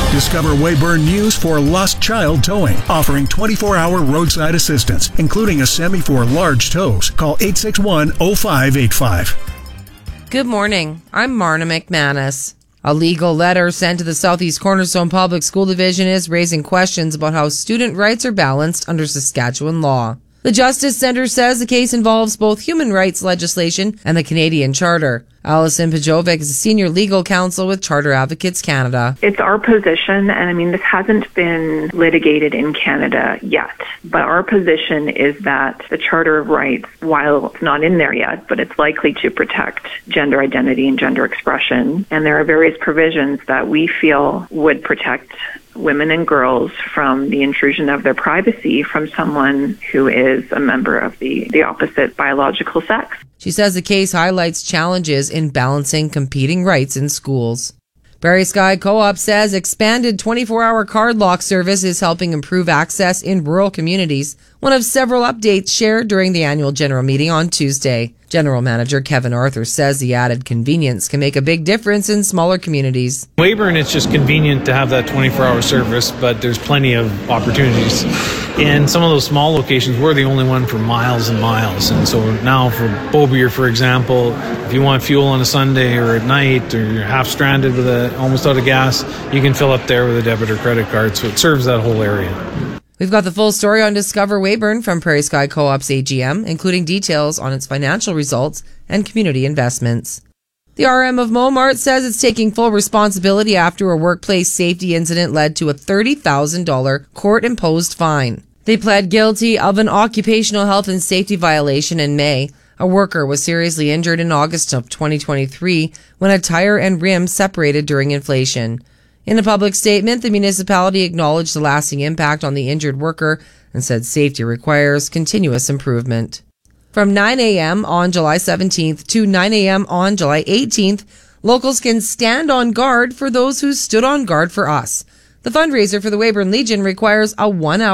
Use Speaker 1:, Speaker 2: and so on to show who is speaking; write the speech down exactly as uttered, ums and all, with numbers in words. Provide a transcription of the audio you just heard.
Speaker 1: Discover Weyburn News for Lost Child Towing, offering twenty-four hour roadside assistance, including a semi for large tows. Call eight six one, oh five eight five.
Speaker 2: Good morning. I'm Marna McManus. A legal letter sent to the Southeast Cornerstone Public School Division is raising questions about how student rights are balanced under Saskatchewan law. The Justice Centre says the case involves both human rights legislation and the Canadian Charter. Alison Pajovic is a senior legal counsel with Charter Advocates Canada.
Speaker 3: It's our position, and I mean, this hasn't been litigated in Canada yet, but our position is that the Charter of Rights, while it's not in there yet, but it's likely to protect gender identity and gender expression, and there are various provisions that we feel would protect women and girls from the intrusion of their privacy from someone who is a member of the, the opposite biological sex.
Speaker 2: She says the case highlights challenges in balancing competing rights in schools. Prairie Sky Co-op says expanded twenty-four hour card lock service is helping improve access in rural communities, one of several updates shared during the annual general meeting on Tuesday. General Manager Kevin Arthur says the added convenience can make a big difference in smaller communities.
Speaker 4: Weyburn, it's just convenient to have that twenty-four hour service, but there's plenty of opportunities. In some of those small locations, we're the only one for miles and miles. And so now for Beaubier, for example, if you want fuel on a Sunday or at night, or you're half stranded with a, almost out of gas, you can fill up there with a debit or credit card. So it serves that whole area.
Speaker 2: We've got the full story on Discover Weyburn from Prairie Sky Co-op's A G M, including details on its financial results and community investments. The R M of Momart says it's taking full responsibility after a workplace safety incident led to a thirty thousand dollars court-imposed fine. They pled guilty of an occupational health and safety violation in May. A worker was seriously injured in August of twenty twenty-three when a tire and rim separated during inflation. In a public statement, the municipality acknowledged the lasting impact on the injured worker and said safety requires continuous improvement. From nine a.m. on July seventeenth to nine a.m. on July eighteenth, locals can stand on guard for those who stood on guard for us. The fundraiser for the Weyburn Legion requires a one-hour